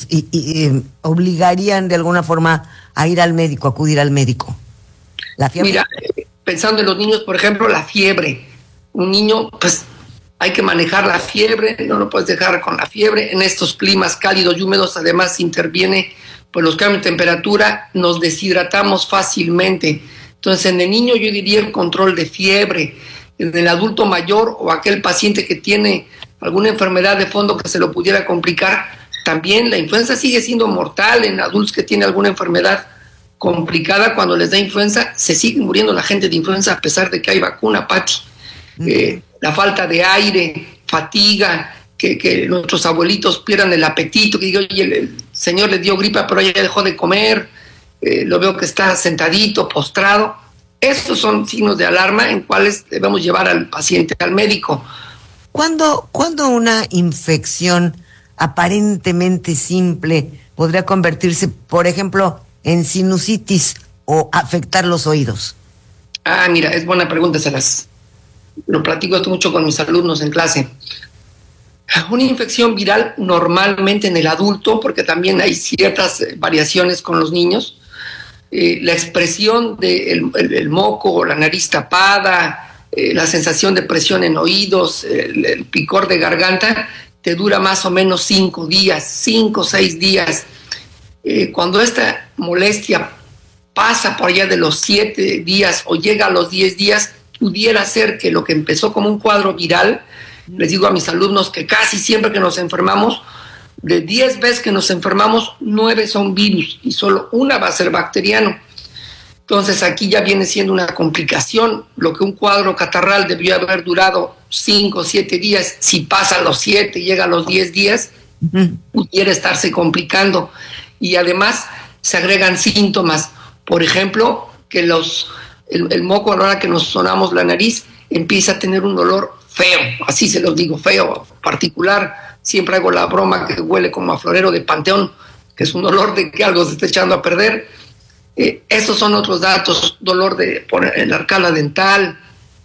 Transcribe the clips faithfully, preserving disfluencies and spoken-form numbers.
y, y, y obligarían de alguna forma a ir al médico, a acudir al médico? La fiebre. Mira, pensando en los niños, por ejemplo, la fiebre. Un niño, pues, hay que manejar la fiebre, no lo puedes dejar con la fiebre. En estos climas cálidos y húmedos, además, interviene pues los cambios de temperatura, nos deshidratamos fácilmente. Entonces, en el niño yo diría el control de fiebre. En el adulto mayor o aquel paciente que tiene alguna enfermedad de fondo que se lo pudiera complicar, también la influenza sigue siendo mortal en adultos que tienen alguna enfermedad complicada. Cuando les da influenza, se sigue muriendo la gente de influenza a pesar de que hay vacuna, Pati. Uh-huh. Eh, la falta de aire, fatiga, que, que nuestros abuelitos pierdan el apetito, que digo, oye, el, el señor le dio gripa, pero ya dejó de comer, eh, lo veo que está sentadito, postrado. Estos son signos de alarma en cuales debemos llevar al paciente al médico. ¿Cuándo, ¿cuándo una infección aparentemente simple podría convertirse, por ejemplo, en sinusitis o afectar los oídos? Ah, mira, es buena pregunta, se las lo platico esto mucho con mis alumnos en clase. Una infección viral normalmente en el adulto, porque también hay ciertas variaciones con los niños, eh, la expresión del de el, el moco, la nariz tapada, eh, la sensación de presión en oídos, el, el picor de garganta, te dura más o menos cinco días, cinco o seis días. Eh, cuando esta molestia pasa por allá de los siete días o llega a los diez días, pudiera ser que lo que empezó como un cuadro viral, les digo a mis alumnos que casi siempre que nos enfermamos, de diez veces que nos enfermamos, nueve son virus y solo una va a ser bacteriano. Entonces aquí ya viene siendo una complicación. Lo que un cuadro catarral debió haber durado cinco o siete días, si pasa a los siete y llega a los diez días, uh-huh. pudiera estarse complicando. Y además se agregan síntomas. Por ejemplo, que los el, el moco, a la hora que nos sonamos la nariz, empieza a tener un olor feo, así se los digo, feo, particular. Siempre hago la broma que huele como a florero de panteón, que es un olor de que algo se está echando a perder. Eh, esos son otros datos, dolor de por el arcala dental,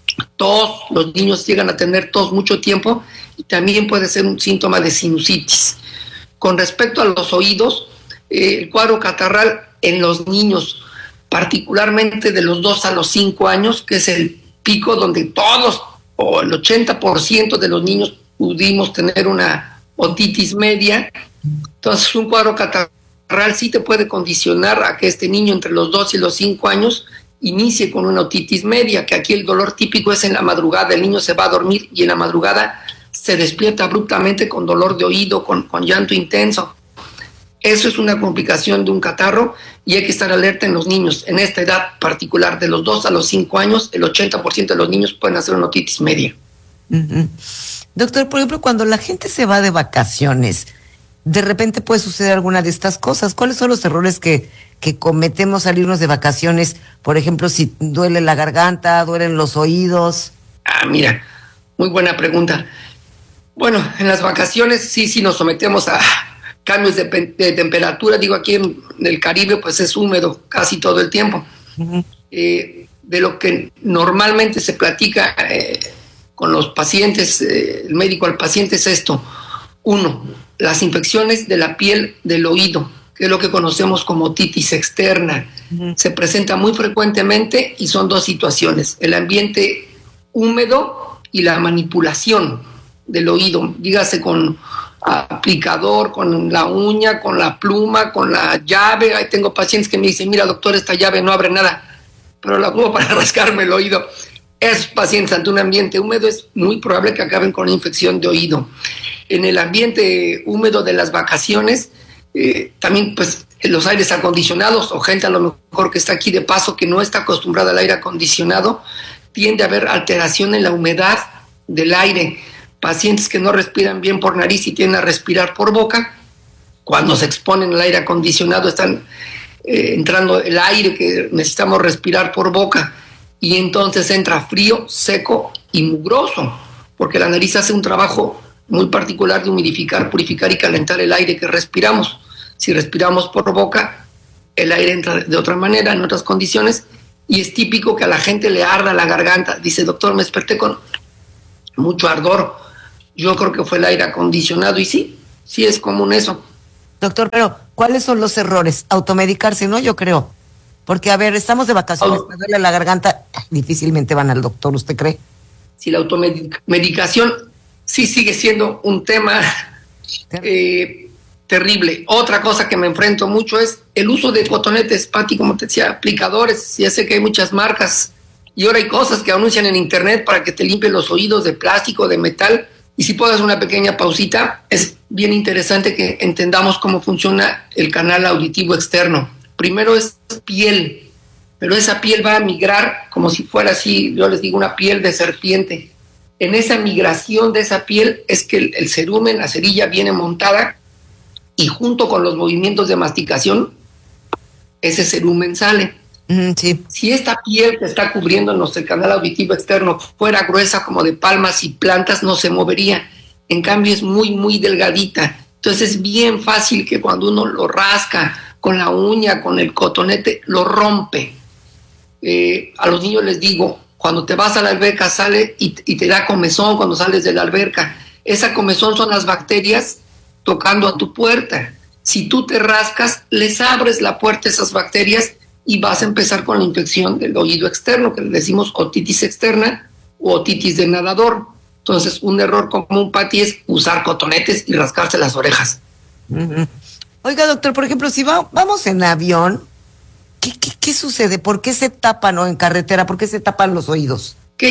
tos, los niños llegan a tener tos mucho tiempo y también puede ser un síntoma de sinusitis. Con respecto a los oídos, eh, el cuadro catarral en los niños, particularmente de los dos a los cinco años, que es el pico donde todos o el ochenta por ciento de los niños pudimos tener una otitis media. Entonces un cuadro catarral sí te puede condicionar a que este niño entre los dos y los cinco años inicie con una otitis media, que aquí el dolor típico es en la madrugada, el niño se va a dormir y en la madrugada se despierta abruptamente con dolor de oído, con, con llanto intenso. Eso es una complicación de un catarro y hay que estar alerta en los niños. En esta edad particular, de los dos a los cinco años, el ochenta por ciento de los niños pueden hacer una otitis media. Uh-huh. Doctor, por ejemplo, cuando la gente se va de vacaciones, de repente puede suceder alguna de estas cosas. ¿Cuáles son los errores que, que cometemos al irnos de vacaciones? Por ejemplo, si duele la garganta, duelen los oídos. Ah, mira, muy buena pregunta. Bueno, en las vacaciones sí, sí nos sometemos a cambios de, de temperatura. Digo, aquí en el Caribe pues es húmedo casi todo el tiempo. Uh-huh. Eh, de lo que normalmente se platica eh, con los pacientes, eh, el médico al paciente es esto. Uno, las infecciones de la piel del oído, que es lo que conocemos como otitis externa. Uh-huh. Se presenta muy frecuentemente y son dos situaciones: el ambiente húmedo y la manipulación del oído, dígase con aplicador, con la uña, con la pluma, con la llave. Ahí tengo pacientes que me dicen, mira doctor, esta llave no abre nada, pero la pongo para rascarme el oído. Esos pacientes ante un ambiente húmedo es muy probable que acaben con infección de oído. En el ambiente húmedo de las vacaciones, eh, también pues los aires acondicionados, o gente a lo mejor que está aquí de paso que no está acostumbrada al aire acondicionado, tiende a haber alteración en la humedad del aire. Pacientes que no respiran bien por nariz y tienden a respirar por boca, cuando se exponen al aire acondicionado están eh, entrando el aire que necesitamos respirar por boca y entonces entra frío, seco y mugroso, porque la nariz hace un trabajo muy particular de humidificar, purificar y calentar el aire que respiramos. Si respiramos por boca, el aire entra de otra manera, en otras condiciones, y es típico que a la gente le arda la garganta. Dice, doctor, me desperté con mucho ardor. Yo creo que fue el aire acondicionado, y sí, sí es común eso. Doctor, pero ¿cuáles son los errores? Automedicarse, ¿no? Yo creo. Porque, a ver, estamos de vacaciones, me duele la garganta, difícilmente van al doctor, ¿usted cree? Sí, la automedicación sí sigue siendo un tema eh, terrible. Otra cosa que me enfrento mucho es el uso de cotonetes, Pati, como te decía, aplicadores. Ya sé que hay muchas marcas y ahora hay cosas que anuncian en internet para que te limpien los oídos de plástico, de metal. Y si puedo hacer una pequeña pausita, es bien interesante que entendamos cómo funciona el canal auditivo externo. Primero es piel, pero esa piel va a migrar como si fuera así, yo les digo, una piel de serpiente. En esa migración de esa piel es que el, el cerumen, la cerilla viene montada y junto con los movimientos de masticación, ese cerumen sale. Mm, sí. Si esta piel que está cubriendo nuestro canal auditivo externo fuera gruesa como de palmas y plantas, no se movería. En cambio es muy, muy delgadita. Entonces es bien fácil que cuando uno lo rasca con la uña, con el cotonete, lo rompe. Eh, a los niños les digo, cuando te vas a la alberca sale y, y te da comezón cuando sales de la alberca. Esa comezón son las bacterias tocando a tu puerta. Si tú te rascas, les abres la puerta a esas bacterias y vas a empezar con la infección del oído externo, que le decimos otitis externa o otitis de nadador. Entonces, un error común, Pati, es usar cotonetes y rascarse las orejas. Uh-huh. Oiga, doctor, por ejemplo, si va, vamos en avión, ¿qué, qué, qué sucede? ¿Por qué se tapan o en carretera? ¿Por qué se tapan los oídos? Ok,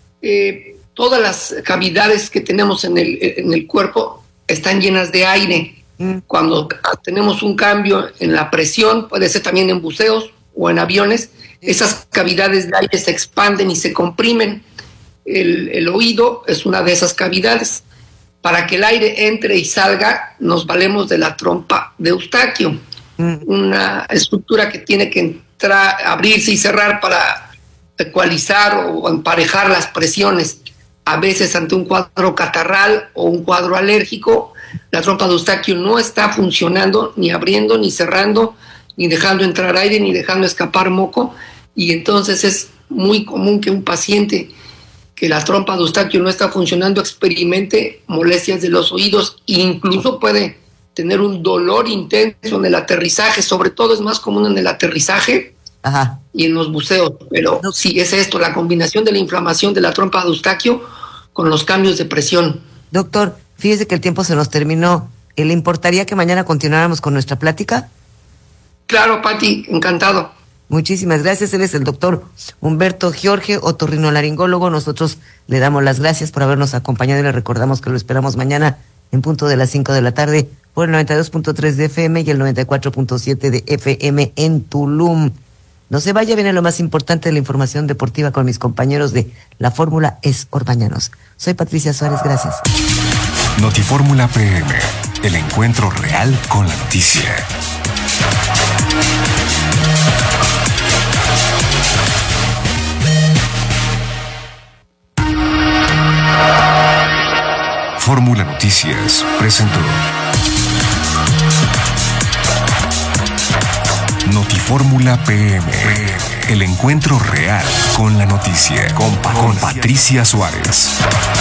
eh, todas las cavidades que tenemos en el, en el cuerpo están llenas de aire. Mm. Cuando tenemos un cambio en la presión, puede ser también en buceos o en aviones, esas cavidades de aire se expanden y se comprimen. El, el oído es una de esas cavidades. Para que el aire entre y salga, nos valemos de la trompa de Eustaquio, mm. una estructura que tiene que entrar, abrirse y cerrar para ecualizar o emparejar las presiones. A veces ante un cuadro catarral o un cuadro alérgico, la trompa de Eustaquio no está funcionando, ni abriendo, ni cerrando, ni dejando entrar aire, ni dejando escapar moco, y entonces es muy común que un paciente que la trompa de Eustaquio no está funcionando experimente molestias de los oídos e incluso puede tener un dolor intenso en el aterrizaje, sobre todo es más común en el aterrizaje. Ajá. Y en los buceos, pero no. Sí es esto, la combinación de la inflamación de la trompa de Eustaquio con los cambios de presión. Doctor, fíjese que el tiempo se nos terminó. ¿Le importaría que mañana continuáramos con nuestra plática? Claro, Pati, encantado. Muchísimas gracias. Él es el doctor Humberto Jorge, otorrinolaringólogo. Nosotros le damos las gracias por habernos acompañado y le recordamos que lo esperamos mañana en punto de las cinco de la tarde por el noventa y dos punto tres de F M y el noventa y cuatro punto siete de F M en Tulum. No se vaya, viene lo más importante de la información deportiva con mis compañeros de La Fórmula es Orbañanos. Soy Patricia Suárez, gracias. Notifórmula P M, el encuentro real con la noticia. Fórmula Noticias presentó Notifórmula P M, el encuentro real con la noticia, con, con Patricia Suárez.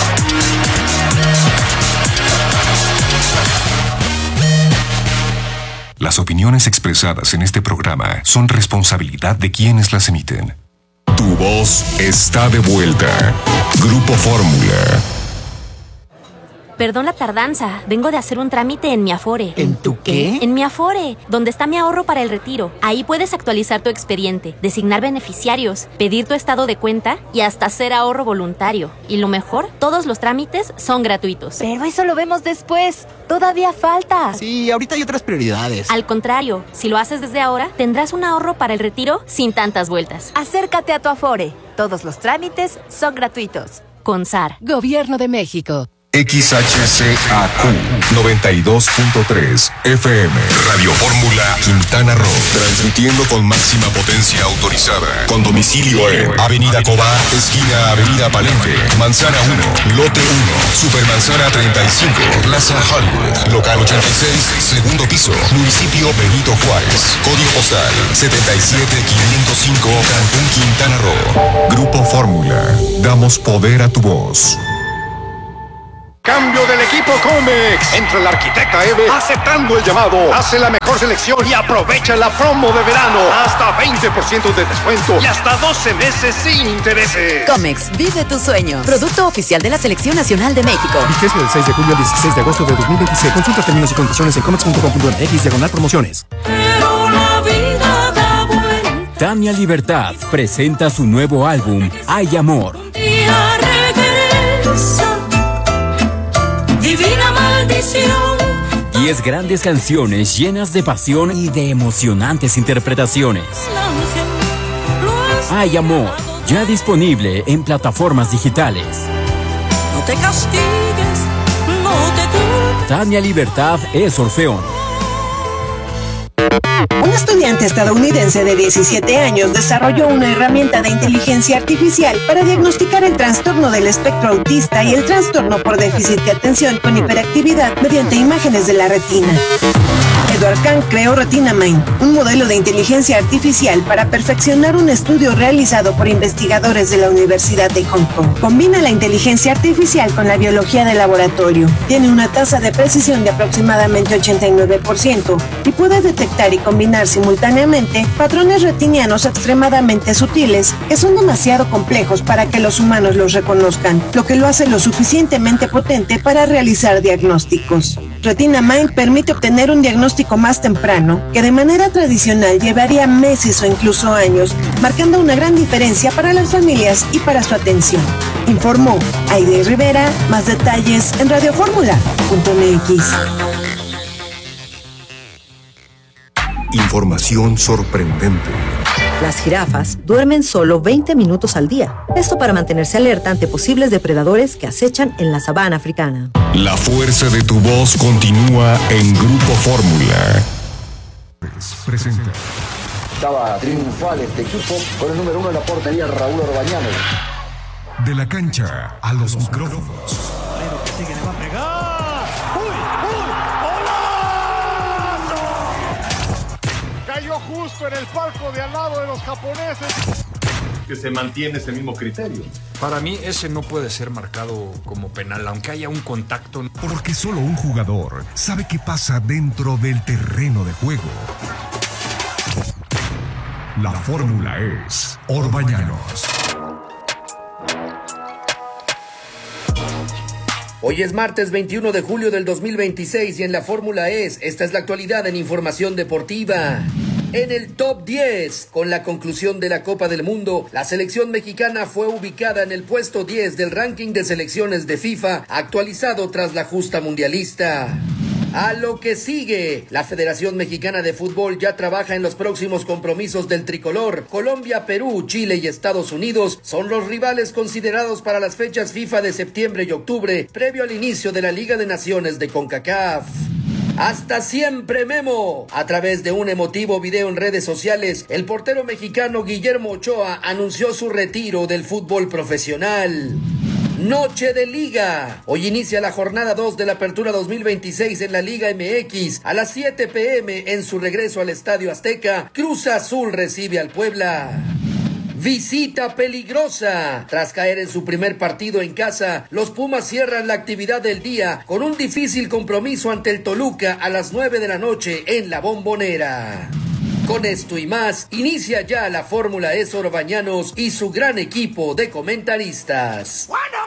Las opiniones expresadas en este programa son responsabilidad de quienes las emiten. Tu voz está de vuelta. Grupo Fórmula. Perdón la tardanza, vengo de hacer un trámite en mi Afore. ¿En tu qué? En mi Afore, donde está mi ahorro para el retiro. Ahí puedes actualizar tu expediente, designar beneficiarios, pedir tu estado de cuenta y hasta hacer ahorro voluntario. Y lo mejor, todos los trámites son gratuitos. Pero eso lo vemos después. Todavía falta. Sí, ahorita hay otras prioridades. Al contrario, si lo haces desde ahora, tendrás un ahorro para el retiro sin tantas vueltas. Acércate a tu Afore. Todos los trámites son gratuitos. Con S A R. Gobierno de México. X H C A Q noventa y dos punto tres F M Radio Fórmula Quintana Roo, transmitiendo con máxima potencia autorizada, con domicilio en Avenida Cobá, esquina Avenida Palenque, Manzana uno, Lote uno, Supermanzana treinta y cinco, Plaza Hollywood, Local ochenta y seis, segundo piso, Municipio Benito Juárez, Código postal setenta y siete quinientos cinco, Cancún, Quintana Roo. Grupo Fórmula, damos poder a tu voz. Cambio del equipo. Banco Comex. Entra el arquitecta Eve aceptando el llamado. Hace la mejor selección y aprovecha la promo de verano. Hasta veinte por ciento de descuento y hasta doce meses sin intereses. Comex, vive tus sueños. Producto oficial de la Selección Nacional de México. Vigencia del seis de julio al dieciséis de agosto de dos mil veintiséis. Consulta términos y condiciones en comex punto com punto m x diagonal promociones. Pero la vida da vuelta. Tania Libertad presenta su nuevo álbum, Hay Amor. Un día regresa, divina maldición. Diez grandes canciones llenas de pasión y de emocionantes interpretaciones. Hay Amor, ya disponible en plataformas digitales. No te castigues, no te culpes. Tania Libertad es Orfeón. Un estudiante estadounidense de diecisiete años desarrolló una herramienta de inteligencia artificial para diagnosticar el trastorno del espectro autista y el trastorno por déficit de atención con hiperactividad mediante imágenes de la retina. Edward Kang creó Retina Mind, un modelo de inteligencia artificial para perfeccionar un estudio realizado por investigadores de la Universidad de Hong Kong. Combina la inteligencia artificial con la biología de laboratorio. Tiene una tasa de precisión de aproximadamente ochenta y nueve por ciento y puede detectar y combinar simultáneamente patrones retinianos extremadamente sutiles que son demasiado complejos para que los humanos los reconozcan, lo que lo hace lo suficientemente potente para realizar diagnósticos. Retina Mind permite obtener un diagnóstico más temprano, que de manera tradicional llevaría meses o incluso años, marcando una gran diferencia para las familias y para su atención. Informó Aide Rivera. Más detalles en radio fórmula punto m x. Información sorprendente. Las jirafas duermen solo veinte minutos al día. Esto para mantenerse alerta ante posibles depredadores que acechan en la sabana africana. La fuerza de tu voz continúa en Grupo Fórmula. Presenta. Estaba triunfal este equipo con el número uno en la portería, Raúl Orbañanos. De la cancha a los micrófonos. Cayó justo en el palco de al lado de los japoneses. Que se mantiene ese mismo criterio. Para mí ese no puede ser marcado como penal, aunque haya un contacto. Porque solo un jugador sabe qué pasa dentro del terreno de juego. La fórmula es Orbañanos. Hoy es martes veintiuno de julio del dos mil veintiséis y en la fórmula es, esta es la actualidad en información deportiva. En el top diez, con la conclusión de la Copa del Mundo, la selección mexicana fue ubicada en el puesto diez del ranking de selecciones de FIFA, actualizado tras la justa mundialista. A lo que sigue, la Federación Mexicana de Fútbol ya trabaja en los próximos compromisos del tricolor. Colombia, Perú, Chile y Estados Unidos son los rivales considerados para las fechas FIFA de septiembre y octubre, previo al inicio de la Liga de Naciones de CONCACAF. Hasta siempre, Memo. A través de un emotivo video en redes sociales, el portero mexicano Guillermo Ochoa anunció su retiro del fútbol profesional. Noche de Liga. Hoy inicia la jornada dos de la Apertura dos mil veintiséis en la Liga M X. A las siete pe eme en su regreso al Estadio Azteca, Cruz Azul recibe al Puebla. Visita peligrosa. Tras caer en su primer partido en casa, los Pumas cierran la actividad del día con un difícil compromiso ante el Toluca a las nueve de la noche en la Bombonera. Con esto y más, inicia ya la Fórmula E Orbañanos y su gran equipo de comentaristas. ¡Bueno!